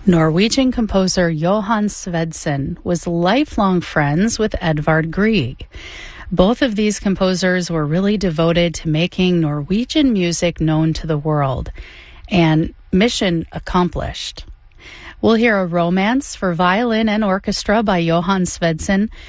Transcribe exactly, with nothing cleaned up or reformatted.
Norwegian composer Johan Svendsen was lifelong friends with Edvard Grieg. Both of these composers were really devoted to making Norwegian music known to the world, and mission accomplished. We'll hear a romance for violin and orchestra by Johan Svendsen,